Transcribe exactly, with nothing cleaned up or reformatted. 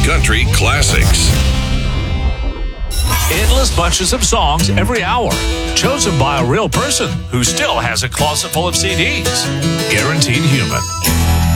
country classics. Endless bunches of songs every hour, chosen by a real person who still has a closet full of C Ds. Guaranteed Human.